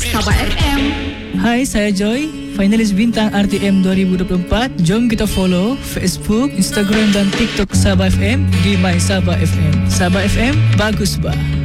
Sabah FM. Hai, saya Joy, finalis bintang RTM 2024. Jom kita follow Facebook, Instagram dan TikTok Sabah FM di My Sabah FM. Sabah FM, bagus bah.